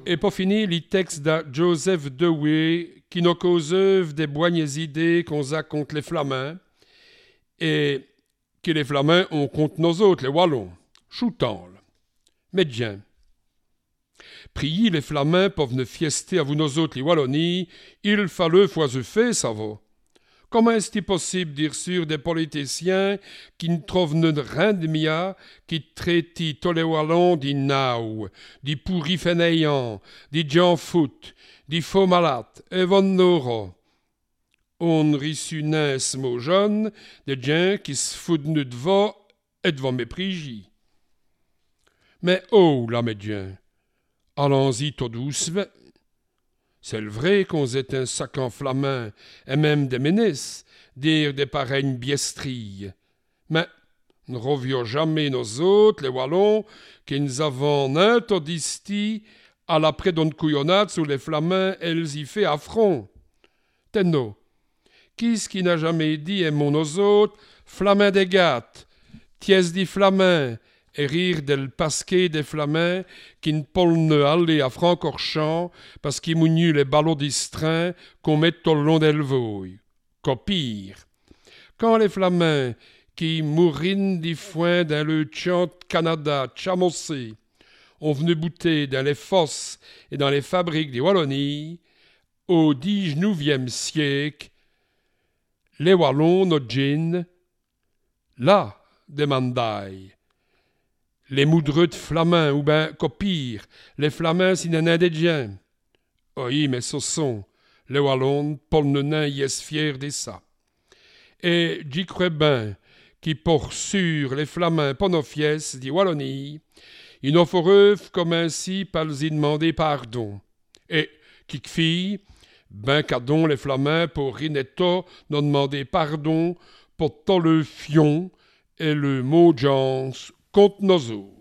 Et pour finir, les textes de Joseph Dewey qui nous causent des bonnes idées qu'on a contre les Flamands et que les Flamands ont contre nous autres, les Wallons. Choutant. Médien. Priez les Flamands pour venir fiester à vous nous autres, les Wallonies, il fallait fois fait, ça va. Comment est-il possible dire sur des politiciens qui ne trouvent rien de mieux, qui traitent tous les Wallons des naus, des pourris fainéants, des gens foot, des faux malades, et von nora. On rissu naisse mot jeune, des gens qui se foutent de vous et de vos mépriser. Mais oh, la médien, allons-y tout doucement. C'est le vrai qu'on est un sac en flamand, et même des ministres, dire des pareilles biestrilles. Mais ne revions jamais nos autres, les Wallons, qui nous avons un todisti à l'après d'une couillonnade sous les flamands, elles y fait affront. Tenno, qui n'a jamais dit, aimons nos autres, flamands des gâtes, tiès des flamands, et rire del pasquet des flamands qui ne peuvent aller à Francorchamps parce qu'ils mougnent les ballots distraits qu'on met au long del voie. Qu'au pire, quand les flamands qui mourrent des foins dans le champ de Canada chamossé ont venu bouter dans les fosses et dans les fabriques des Wallonies, au 19e siècle, les Wallons, nos gin, là, demandaient. Les moudreux de flamands, ou ben, qu'au pire, les flamands s'il n'en a des gens. Oui, mais ce sont les Wallons, Paul Nenin y est fier de ça. Et j'y crois bien qui pour sûr les flamands ponofies dit Wallonie, ils n'ont foreuve comme ainsi pas les demander pardon. Et qui fille, ben qu'adon les flamands pour Rinetto n'ont demandé pardon pour tout le fion et le mot jance contre nos autres.